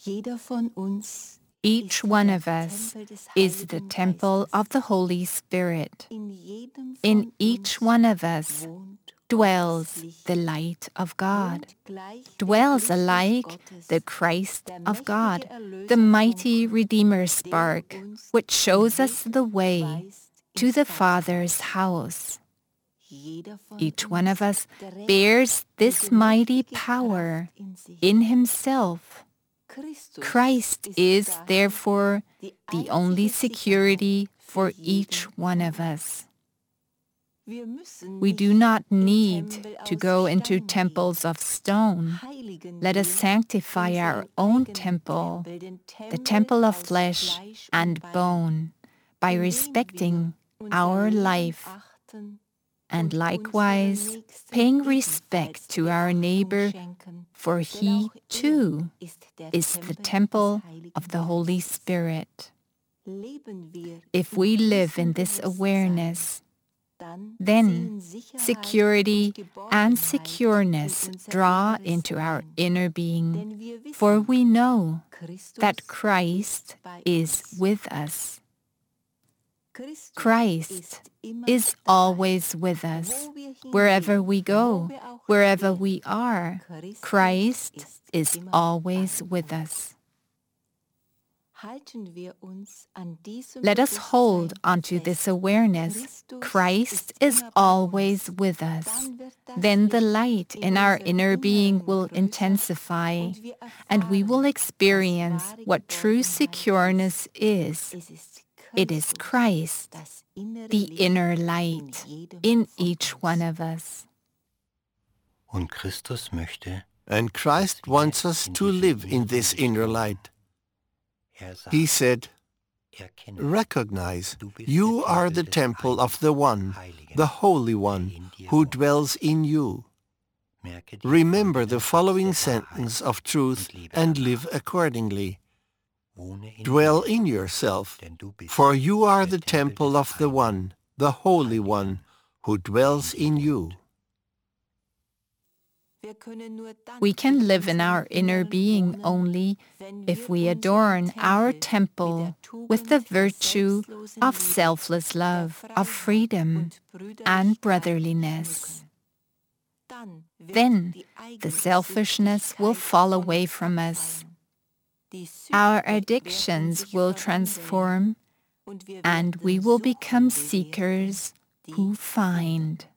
Each one of us is the temple of the Holy Spirit. In each one of us dwells the light of God, dwells alike the Christ of God, the mighty Redeemer spark, which shows us the way to the Father's house. Each one of us bears this mighty power in himself. Christ is, therefore, the only security for each one of us. We do not need to go into temples of stone. Let us sanctify our own temple, the temple of flesh and bone, by respecting our life and likewise paying respect to our neighbor, for he too is the temple of the Holy Spirit. If we live in this awareness, then security and secureness draw into our inner being, for we know that Christ is with us. Christ is always with us. Wherever we go, wherever we are, Christ is always with us. Let us hold onto this awareness. Christ is always with us. Then the light in our inner being will intensify, and we will experience what true secureness is. It is Christ, the inner light in each one of us. And Christ wants us to live in this inner light. He said, "Recognize, you are the temple of the One, the Holy One, who dwells in you." Remember the following sentence of truth and live accordingly. Dwell in yourself, for you are the temple of the One, the Holy One, who dwells in you. We can live in our inner being only if we adorn our temple with the virtue of selfless love, of freedom and brotherliness. Then the selfishness will fall away from us. Our addictions will transform, and we will become seekers who find.